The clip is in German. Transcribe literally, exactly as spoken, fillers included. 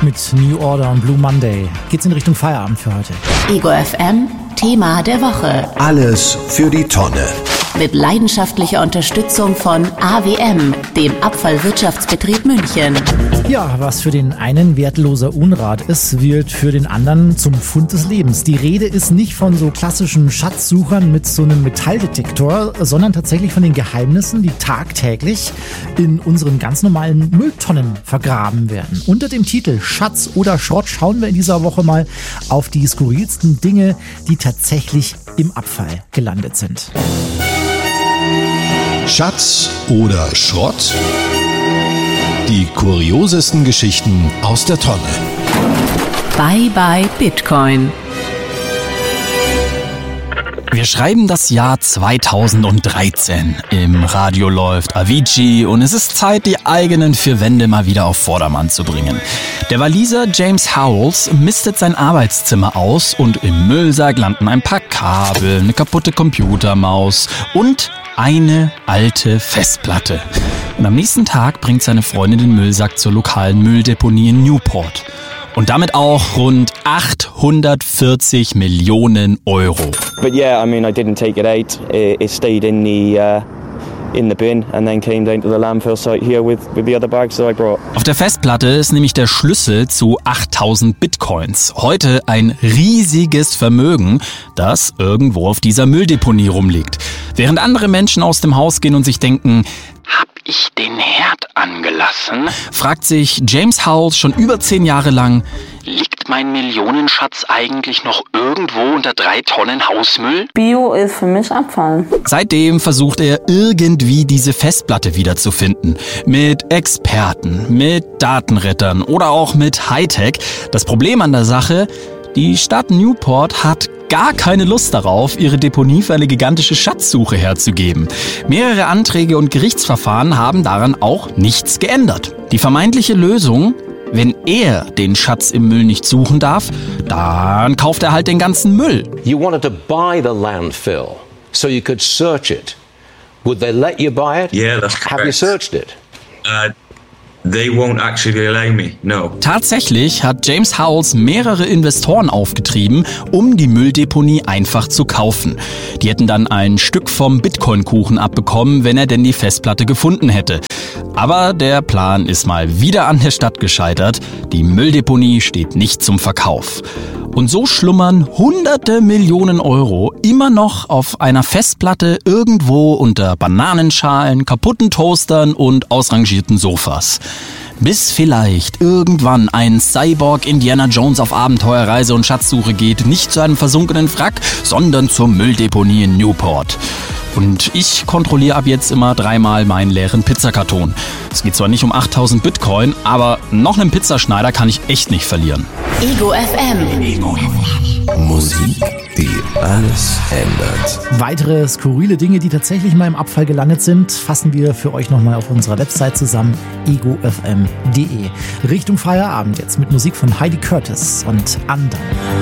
mit New Order und Blue Monday geht's in Richtung Feierabend für heute. Ego F M, Thema der Woche. Alles für die Tonne. Mit leidenschaftlicher Unterstützung von A W M, dem Abfallwirtschaftsbetrieb München. Ja, was für den einen wertloser Unrat ist, wird für den anderen zum Fund des Lebens. Die Rede ist nicht von so klassischen Schatzsuchern mit so einem Metalldetektor, sondern tatsächlich von den Geheimnissen, die tagtäglich in unseren ganz normalen Mülltonnen vergraben werden. Unter dem Titel Schatz oder Schrott schauen wir in dieser Woche mal auf die skurrilsten Dinge, die tatsächlich im Abfall gelandet sind. Schatz oder Schrott? Die kuriosesten Geschichten aus der Tonne. Bye bye Bitcoin. Wir schreiben das Jahr zweitausenddreizehn. Im Radio läuft Avicii und es ist Zeit, die eigenen vier Wände mal wieder auf Vordermann zu bringen. Der Waliser James Howells mistet sein Arbeitszimmer aus und im Müllsack landen ein paar Kabel, eine kaputte Computermaus und eine alte Festplatte. Und am nächsten Tag bringt seine Freundin den Müllsack zur lokalen Mülldeponie in Newport. Und damit auch rund achthundertvierzig Millionen Euro. But yeah, I mean, I didn't take it out. It, it stayed in the uh, in the bin and then came down to the landfill site here with with the other bags that I brought. Auf der Festplatte ist nämlich der Schlüssel zu achttausend Bitcoins. Heute ein riesiges Vermögen, das irgendwo auf dieser Mülldeponie rumliegt. Während andere Menschen aus dem Haus gehen und sich denken, hab ich den Herd angelassen? Fragt sich James Howells schon über zehn Jahre lang, liegt mein Millionenschatz eigentlich noch irgendwo unter drei Tonnen Hausmüll? Bio ist für mich Abfall. Seitdem versucht er irgendwie diese Festplatte wiederzufinden. Mit Experten, mit Datenrettern oder auch mit Hightech. Das Problem an der Sache, die Stadt Newport hat gar keine Lust darauf, ihre Deponie für eine gigantische Schatzsuche herzugeben. Mehrere Anträge und Gerichtsverfahren haben daran auch nichts geändert. Die vermeintliche Lösung: wenn er den Schatz im Müll nicht suchen darf, dann kauft er halt den ganzen Müll. You wanted to buy the landfill so you could search it. Would they let you buy it? Yeah, that's correct. Have you searched it? Uh, They won't actually allow me, no. Tatsächlich hat James Howells mehrere Investoren aufgetrieben, um die Mülldeponie einfach zu kaufen. Die hätten dann ein Stück vom Bitcoin-Kuchen abbekommen, wenn er denn die Festplatte gefunden hätte. Aber der Plan ist mal wieder an der Stadt gescheitert. Die Mülldeponie steht nicht zum Verkauf. Und so schlummern hunderte Millionen Euro immer noch auf einer Festplatte irgendwo unter Bananenschalen, kaputten Toastern und ausrangierten Sofas. Bis vielleicht irgendwann ein Cyborg Indiana Jones auf Abenteuerreise und Schatzsuche geht, nicht zu einem versunkenen Wrack, sondern zur Mülldeponie in Newport. Und ich kontrolliere ab jetzt immer dreimal meinen leeren Pizzakarton. Es geht zwar nicht um achttausend Bitcoin, aber noch einen Pizzaschneider kann ich echt nicht verlieren. Ego F M. Ego. Musik, die alles ändert. Weitere skurrile Dinge, die tatsächlich mal im Abfall gelandet sind, fassen wir für euch nochmal auf unserer Website zusammen, ego f m punkt d e. Richtung Feierabend jetzt mit Musik von Heidi Curtis und Undone.